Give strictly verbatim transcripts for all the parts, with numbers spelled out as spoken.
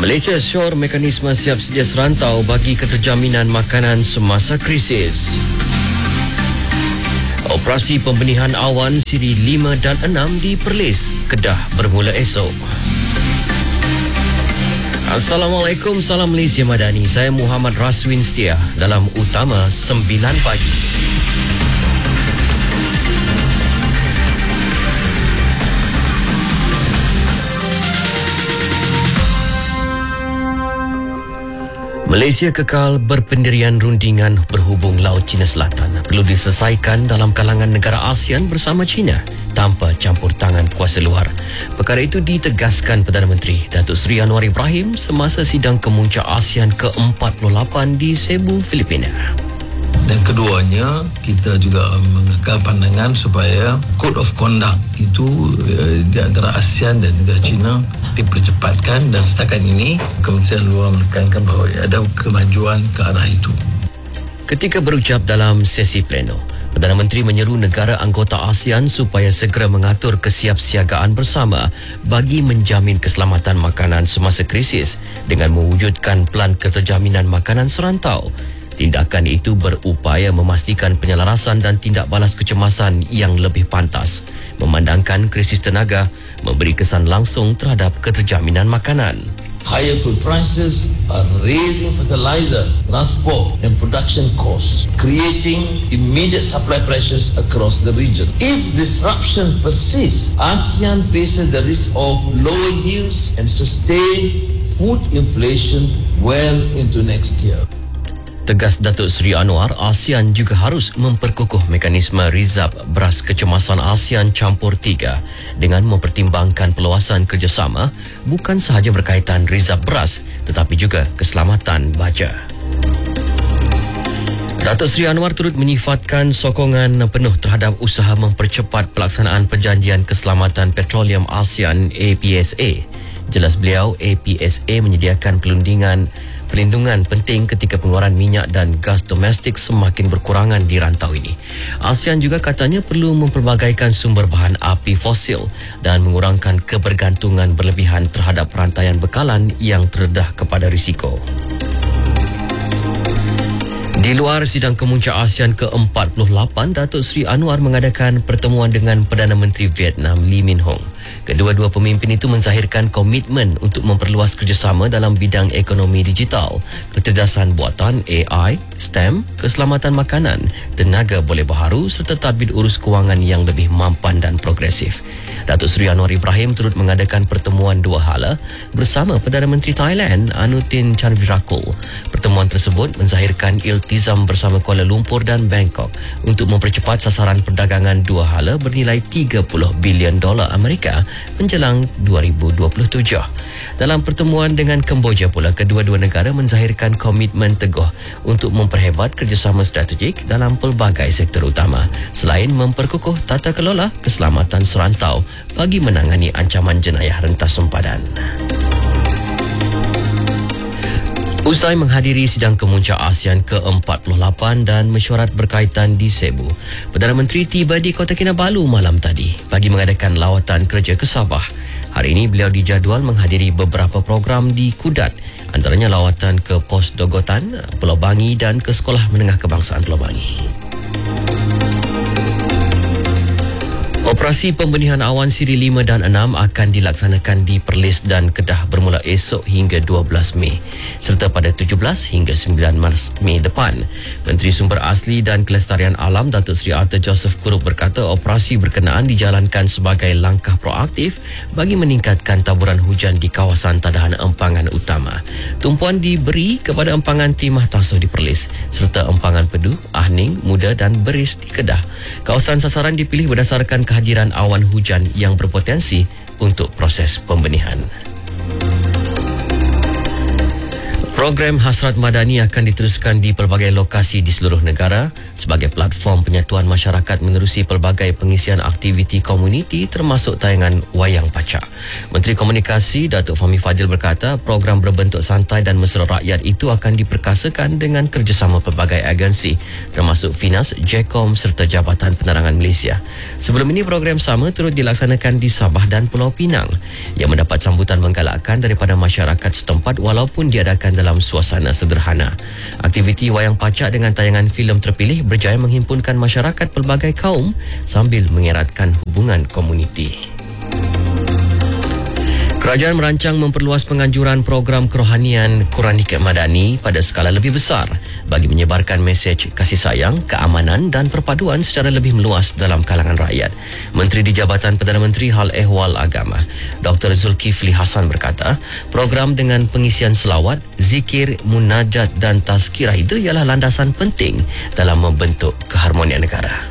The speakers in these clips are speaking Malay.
Malaysia syor mekanisme siap sedia serantau bagi keterjaminan makanan semasa krisis. Operasi pembenihan awan siri lima dan enam di Perlis, Kedah bermula esok. Assalamualaikum, salam Malaysia Madani. Saya Muhammad Raswin Setia dalam Utama sembilan pagi. Malaysia kekal berpendirian rundingan berhubung Laut Cina Selatan perlu diselesaikan dalam kalangan negara ASEAN bersama China tanpa campur tangan kuasa luar. Perkara itu ditegaskan Perdana Menteri Datuk Seri Anwar Ibrahim semasa sidang kemuncak ASEAN ke empat puluh lapan di Cebu, Filipina. Dan keduanya, kita juga mengekal pandangan supaya Code of Conduct itu uh, di antara ASEAN dan negara China dipercepatkan, dan setakat ini Kementerian Luar menekankan bahawa ada kemajuan ke arah itu. Ketika berucap dalam sesi pleno, Perdana Menteri menyeru negara anggota ASEAN supaya segera mengatur kesiapsiagaan bersama bagi menjamin keselamatan makanan semasa krisis dengan mewujudkan pelan keterjaminan makanan serantau. Tindakan itu berupaya memastikan penyelarasan dan tindak balas kecemasan yang lebih pantas, memandangkan krisis tenaga memberi kesan langsung terhadap keterjaminan makanan. Higher food prices are raising fertilizer, transport and production costs, creating immediate supply pressures across the region. If disruption persists, ASEAN faces the risk of lower yields and sustained food inflation well into next year. Tegas Datuk Seri Anwar, ASEAN juga harus memperkukuh mekanisme rizab beras kecemasan ASEAN campur tiga dengan mempertimbangkan perluasan kerjasama bukan sahaja berkaitan rizab beras tetapi juga keselamatan baja. Datuk Seri Anwar turut menyifatkan sokongan penuh terhadap usaha mempercepat pelaksanaan Perjanjian Keselamatan Petroleum ASEAN A P S A. Jelas beliau, A P S A menyediakan perlindungan Perlindungan penting ketika pengeluaran minyak dan gas domestik semakin berkurangan di rantau ini. ASEAN juga katanya perlu mempelbagaikan sumber bahan api fosil dan mengurangkan kebergantungan berlebihan terhadap rantaian bekalan yang terdedah kepada risiko. Di luar sidang kemuncak ASEAN ke empat puluh lapan, Datuk Seri Anwar mengadakan pertemuan dengan Perdana Menteri Vietnam Lee Min Hong. Kedua-dua pemimpin itu menzahirkan komitmen untuk memperluas kerjasama dalam bidang ekonomi digital, kecerdasan buatan A I, STEM, keselamatan makanan, tenaga boleh baharu serta tadbir urus kewangan yang lebih mampan dan progresif. Datuk Seri Anwar Ibrahim turut mengadakan pertemuan dua hala bersama Perdana Menteri Thailand Anutin Chanvirakul. Pertemuan tersebut menzahirkan iltizam bersama Kuala Lumpur dan Bangkok untuk mempercepat sasaran perdagangan dua hala bernilai tiga puluh bilion dolar Amerika menjelang dua ribu dua puluh tujuh. Dalam pertemuan dengan Kemboja pula, kedua-dua negara menzahirkan komitmen teguh untuk memperhebat kerjasama strategik dalam pelbagai sektor utama selain memperkukuh tata kelola keselamatan serantau bagi menangani ancaman jenayah rentas sempadan. Usai menghadiri sidang kemuncak ASEAN ke empat puluh lapan dan mesyuarat berkaitan di Cebu, Perdana Menteri tiba di Kota Kinabalu malam tadi bagi mengadakan lawatan kerja ke Sabah. Hari ini beliau dijadual menghadiri beberapa program di Kudat, antaranya lawatan ke Pos Dogotan, Pulau Bangi dan ke Sekolah Menengah Kebangsaan Pulau Bangi. Operasi pembenihan awan siri lima dan enam akan dilaksanakan di Perlis dan Kedah bermula esok hingga dua belas Mei serta pada tujuh belas hingga sembilan Mei depan. Menteri Sumber Asli dan Kelestarian Alam Datuk Seri Arthur Joseph Kurup berkata operasi berkenaan dijalankan sebagai langkah proaktif bagi meningkatkan taburan hujan di kawasan tadahan empangan utama. Tumpuan diberi kepada empangan Timah Tasuh di Perlis serta empangan Pedu, Ahning, Muda dan Beris di Kedah. Kawasan sasaran dipilih berdasarkan kehadiran awan hujan yang berpotensi untuk proses pembenihan. Program Hasrat Madani akan diteruskan di pelbagai lokasi di seluruh negara sebagai platform penyatuan masyarakat menerusi pelbagai pengisian aktiviti komuniti termasuk tayangan Wayang Pacak. Menteri Komunikasi Datuk Fahmi Fadzil berkata program berbentuk santai dan mesra rakyat itu akan diperkasakan dengan kerjasama pelbagai agensi termasuk Finas, Jcom serta Jabatan Penerangan Malaysia. Sebelum ini program sama turut dilaksanakan di Sabah dan Pulau Pinang yang mendapat sambutan menggalakkan daripada masyarakat setempat walaupun diadakan dalam suasana sederhana. Aktiviti Wayang Pacak dengan tayangan filem terpilih berjaya menghimpunkan masyarakat pelbagai kaum sambil mengeratkan hubungan komuniti. Kerajaan merancang memperluas penganjuran program kerohanian Quranik Madani pada skala lebih besar bagi menyebarkan mesej kasih sayang, keamanan dan perpaduan secara lebih meluas dalam kalangan rakyat. Menteri di Jabatan Perdana Menteri Hal Ehwal Agama, Doktor Zulkifli Hasan berkata, program dengan pengisian selawat, zikir, munajat dan tazkirah itu ialah landasan penting dalam membentuk keharmonian negara.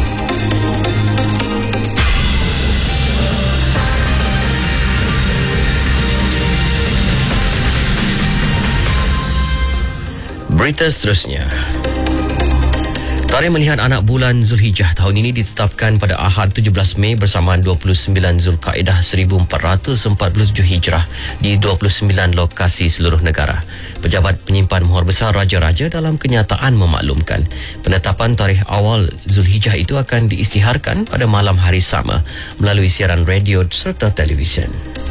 Berita seterusnya. Tarikh melihat anak bulan Zulhijjah tahun ini ditetapkan pada Ahad tujuh belas Mei bersamaan dua puluh sembilan Zulkaedah seribu empat ratus empat puluh tujuh Hijrah di dua puluh sembilan lokasi seluruh negara. Pejabat penyimpan mohor besar Raja-Raja dalam kenyataan memaklumkan penetapan tarikh awal Zulhijjah itu akan diisytiharkan pada malam hari sama melalui siaran radio serta televisyen.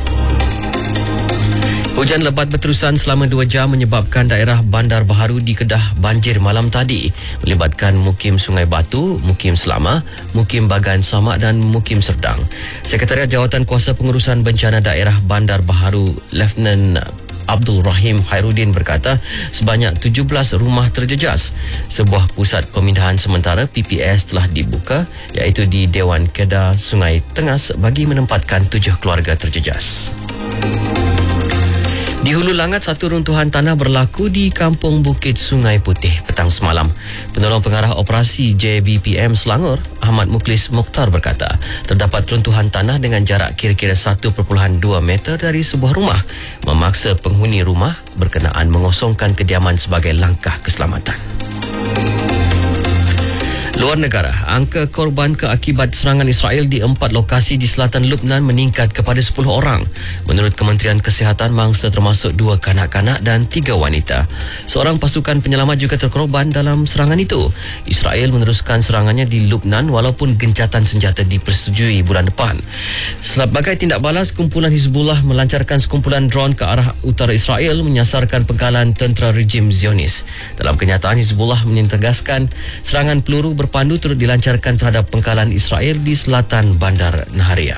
Hujan lebat berterusan selama dua jam menyebabkan daerah Bandar Baharu di Kedah banjir malam tadi melibatkan Mukim Sungai Batu, Mukim Selama, Mukim Bagan Samak dan Mukim Serdang. Sekretariat Jawatan Kuasa Pengurusan Bencana Daerah Bandar Baharu Lieutenant Abdul Rahim Khairuddin berkata sebanyak tujuh belas rumah terjejas. Sebuah pusat pemindahan sementara P P S telah dibuka iaitu di Dewan Kedah Sungai Tengas bagi menempatkan tujuh keluarga terjejas. Di Hulu Langat, satu runtuhan tanah berlaku di Kampung Bukit Sungai Putih petang semalam. Penolong Pengarah Operasi J B P M Selangor, Ahmad Muklis Mokhtar berkata, terdapat runtuhan tanah dengan jarak kira-kira satu perpuluhan dua meter dari sebuah rumah, memaksa penghuni rumah berkenaan mengosongkan kediaman sebagai langkah keselamatan. Luar negara, angka korban keakibat serangan Israel di empat lokasi di selatan Lubnan meningkat kepada sepuluh orang. Menurut Kementerian Kesihatan, mangsa termasuk dua kanak-kanak dan tiga wanita. Seorang pasukan penyelamat juga terkorban dalam serangan itu. Israel meneruskan serangannya di Lubnan walaupun gencatan senjata dipersetujui bulan depan. Sebagai tindak balas, kumpulan Hizbullah melancarkan sekumpulan drone ke arah utara Israel menyasarkan pengkalan tentera rejim Zionis. Dalam kenyataan, Hizbullah menegaskan serangan peluru berpandu turut dilancarkan terhadap pengkalan Israel di selatan Bandar Nahariya.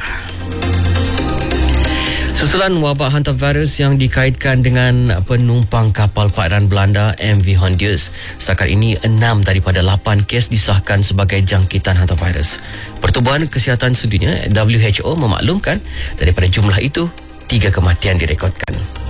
Susulan wabak hantavirus yang dikaitkan dengan penumpang kapal perairan Belanda M V Hondius. Setakat ini, enam daripada lapan kes disahkan sebagai jangkitan hantavirus. Pertubuhan Kesihatan Sedunia W H O memaklumkan daripada jumlah itu, tiga kematian direkodkan.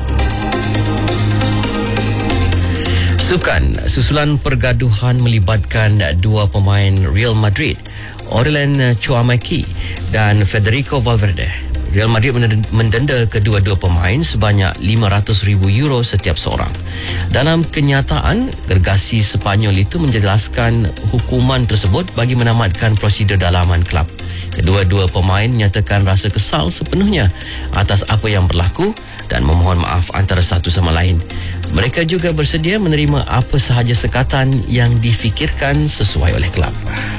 Sukan, susulan pergaduhan melibatkan dua pemain Real Madrid, Aurelien Tchouameni dan Federico Valverde. Real Madrid mendenda kedua-dua pemain sebanyak lima ratus ribu euro setiap seorang. Dalam kenyataan, gergasi Sepanyol itu menjelaskan hukuman tersebut bagi menamatkan prosedur dalaman kelab. Kedua-dua pemain menyatakan rasa kesal sepenuhnya atas apa yang berlaku dan memohon maaf antara satu sama lain. Mereka juga bersedia menerima apa sahaja sekatan yang difikirkan sesuai oleh kelab.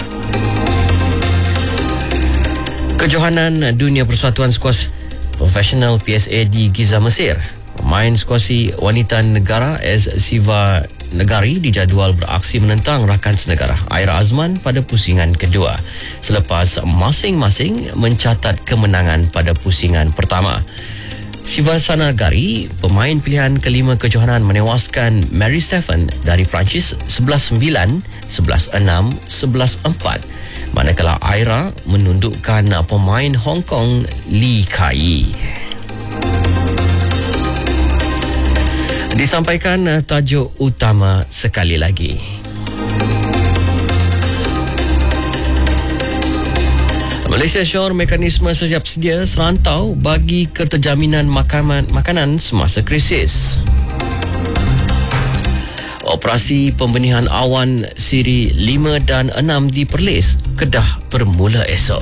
Kejohanan Dunia Persatuan Skuas Profesional P S A di Giza, Mesir. Pemain skuasi wanita negara S. Siva Negari dijadual beraksi menentang rakan senegara Aira Azman pada pusingan kedua selepas masing-masing mencatat kemenangan pada pusingan pertama. Siva Sanagari, pemain pilihan kelima kejohanan, menewaskan Mary Stephen dari Perancis sebelas sembilan, sebelas enam, sebelas empat. Manakala Aira menundukkan pemain Hong Kong Lee Kai. Disampaikan tajuk utama sekali lagi. Malaysia Shore mekanisme sesiap sedia serantau bagi keterjaminan makanan, makanan semasa krisis. Operasi pembenihan awan siri lima dan enam di Perlis, Kedah bermula esok.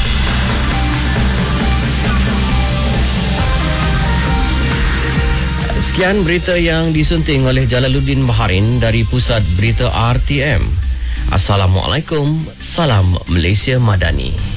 Sekian berita yang disunting oleh Jalaluddin Baharin dari Pusat Berita R T M. Assalamualaikum, salam Malaysia Madani.